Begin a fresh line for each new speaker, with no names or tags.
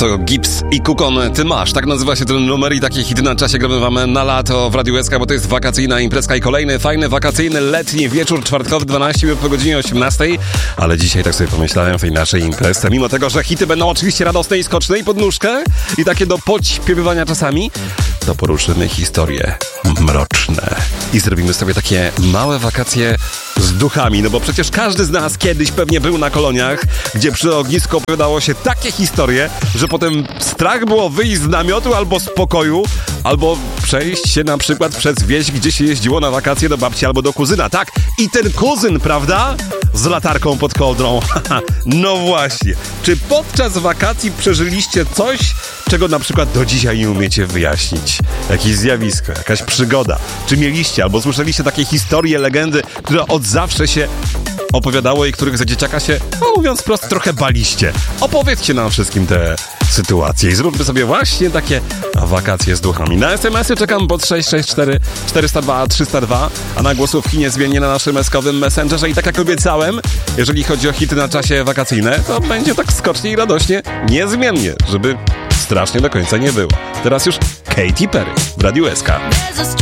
To Gibbs i Kukon, Ty masz. Tak nazywa się ten numer i takie hity na czasie gramy wam na lato w Radiu SK, bo to jest wakacyjna imprezka i kolejny fajny, wakacyjny, letni wieczór czwartkowy, 12 minut po godzinie 18. Ale dzisiaj tak sobie pomyślałem w tej naszej imprezie, mimo tego, że hity będą oczywiście radosne i skoczne i pod nóżkę i takie do podśpiewywania czasami, to poruszymy historie mroczne i zrobimy sobie takie małe wakacje z duchami, no bo przecież każdy z nas kiedyś pewnie był na koloniach, gdzie przy ognisku opowiadało się takie historie, że potem strach było wyjść z namiotu albo z pokoju, albo przejść się na przykład przez wieś, gdzie się jeździło na wakacje do babci albo do kuzyna. Tak, i ten kuzyn, prawda? Z latarką pod kołdrą. No właśnie. Czy podczas wakacji przeżyliście coś, czego na przykład do dzisiaj nie umiecie wyjaśnić? Jakieś zjawisko, jakaś przygoda. Czy mieliście albo słyszeliście takie historie, legendy, które od zawsze się opowiadało i których za dzieciaka się, no mówiąc wprost, trochę baliście? Opowiedzcie nam wszystkim te sytuacje i zróbmy sobie właśnie takie wakacje z duchami. Na SMS-y czekam pod 664 402 302, a na głosówki niezmiennie na naszym eskowym Messengerze. I tak jak obiecałem, jeżeli chodzi o hity na czasie wakacyjne, to będzie tak skocznie i radośnie, niezmiennie, żeby strasznie do końca nie było. Teraz już Katy Perry w Radiu SK.